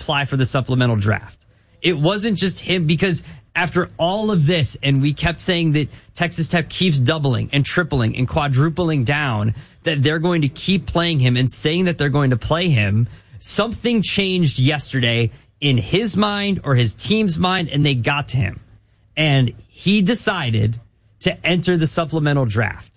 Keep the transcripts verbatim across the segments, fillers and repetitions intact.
apply for the supplemental draft. It wasn't just him, because after all of this, and we kept saying that Texas Tech keeps doubling and tripling and quadrupling down, that they're going to keep playing him and saying that they're going to play him, something changed yesterday in his mind or his team's mind, and they got to him. And he decided to enter the supplemental draft.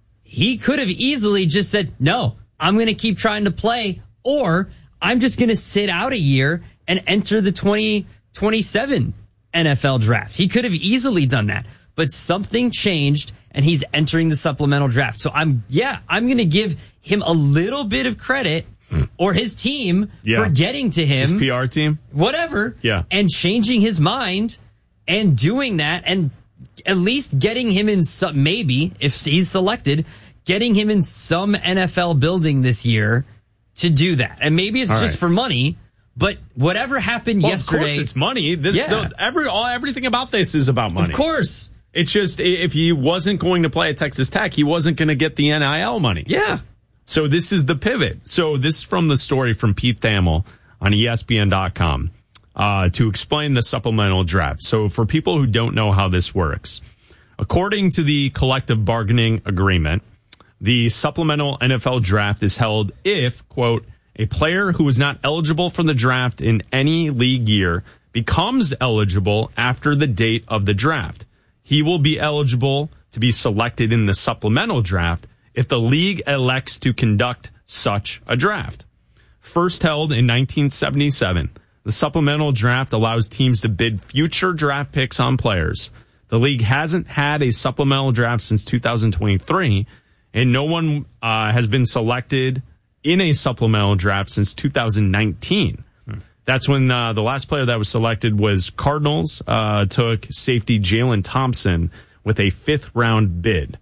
He could have easily just said, no, I'm going to keep trying to play, or I'm just going to sit out a year and enter the twenty twenty-seven N F L draft. He could have easily done that, but something changed and he's entering the supplemental draft. So I'm, yeah, I'm going to give him a little bit of credit, or his team, yeah. for getting to him. His P R team? Whatever. Yeah. And changing his mind and doing that, and at least getting him in some, maybe if he's selected, getting him in some N F L building this year to do that. And maybe it's all just right. for money. But whatever happened well, yesterday, of course it's money. This yeah. the, every all everything about this is about money. Of course, it's just if he wasn't going to play at Texas Tech, he wasn't going to get the N I L money. Yeah. So this is the pivot. So this is from the story from Pete Thamel on E S P N dot com uh, to explain the supplemental draft. So for people who don't know how this works, according to the collective bargaining agreement, the supplemental N F L draft is held if, quote, a player who is not eligible for the draft in any league year becomes eligible after the date of the draft. He will be eligible to be selected in the supplemental draft if the league elects to conduct such a draft. First held in nineteen seventy-seven, the supplemental draft allows teams to bid future draft picks on players. The league hasn't had a supplemental draft since two thousand twenty-three, and no one uh, has been selected in a supplemental draft since two thousand nineteen. Hmm. That's when uh, the last player that was selected was Cardinals, uh, took safety Jalen Thompson with a fifth round bid.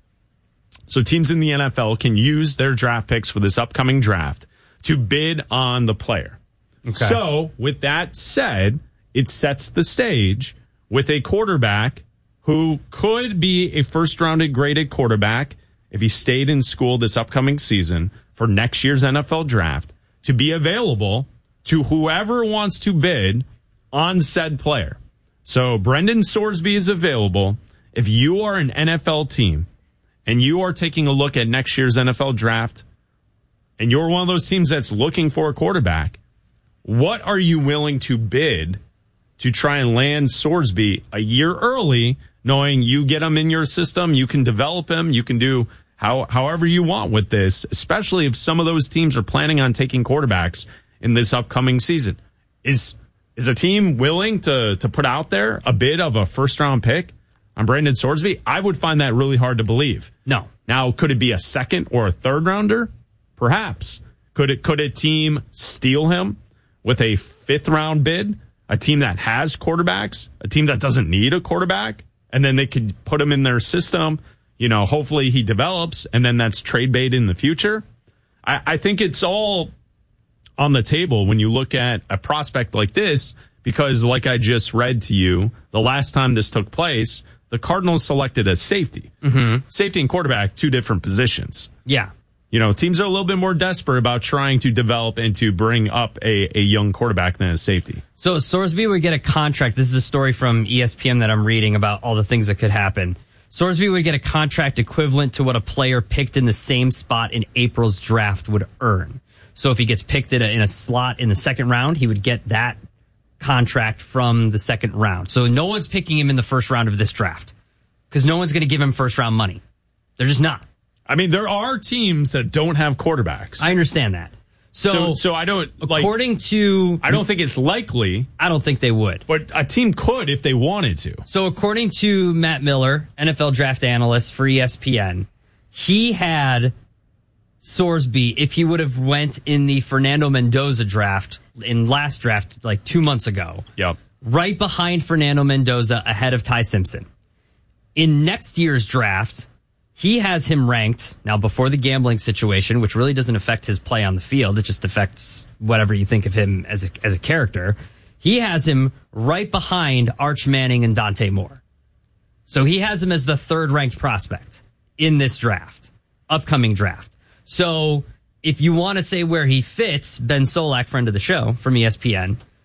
So teams in the N F L can use their draft picks for this upcoming draft to bid on the player. Okay. So with that said, it sets the stage with a quarterback who could be a first rounded graded quarterback if he stayed in school this upcoming season for next year's N F L draft to be available to whoever wants to bid on said player. So Brendan Sorsby is available. If you are an N F L team and you are taking a look at next year's N F L draft and you're one of those teams that's looking for a quarterback, what are you willing to bid to try and land Sorsby a year early, knowing you get him in your system, you can develop him, you can do How, however you want with this, especially if some of those teams are planning on taking quarterbacks in this upcoming season. Is is a team willing to to put out there a bid of a first round pick on Brandon Sorsby? I would find that really hard to believe. No. Now, could it be a second or a third rounder? Perhaps. Could it could a team steal him with a fifth round bid? A team that has quarterbacks, a team that doesn't need a quarterback, and then they could put him in their system. You know, hopefully he develops, and then that's trade bait in the future. I, I think it's all on the table when you look at a prospect like this, because like I just read to you, the last time this took place, the Cardinals selected a safety. Mm-hmm. Safety and quarterback, two different positions. Yeah. You know, teams are a little bit more desperate about trying to develop and to bring up a, a young quarterback than a safety. So Sorsby would get a contract. This is a story from E S P N that I'm reading about all the things that could happen. Sorsby would get a contract equivalent to what a player picked in the same spot in April's draft would earn. So if he gets picked in a, in a slot in the second round, he would get that contract from the second round. So no one's picking him in the first round of this draft because no one's going to give him first round money. They're just not. I mean, there are teams that don't have quarterbacks. I understand that. So, so, so I don't, according like, to... I don't think it's likely. I don't think they would. But a team could if they wanted to. So according to Matt Miller, N F L draft analyst for E S P N, he had Sorsby, if he would have went in the Fernando Mendoza draft, in last draft, like two months ago. Yep. Right behind Fernando Mendoza, ahead of Ty Simpson. In next year's draft... he has him ranked, now before the gambling situation, which really doesn't affect his play on the field. It just affects whatever you think of him as a, as a character. He has him right behind Arch Manning and Dante Moore. So he has him as the third ranked prospect in this draft, upcoming draft. So if you want to say where he fits, Ben Solak, friend of the show from E S P N,